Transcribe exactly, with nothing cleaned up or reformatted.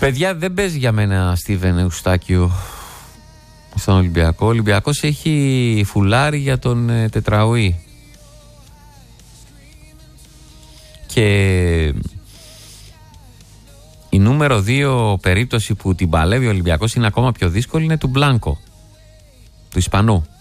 Παιδιά, δεν παίζει για μένα Στίβεν Εουστάκιο στον Ολυμπιακό. Ο Ολυμπιακός έχει φουλάρι για τον ε, Τετραουή. Και η νούμερο δύο περίπτωση που την παλεύει ο Ολυμπιακός είναι ακόμα πιο δύσκολη, είναι του Μπλάνκο, του Ισπανού.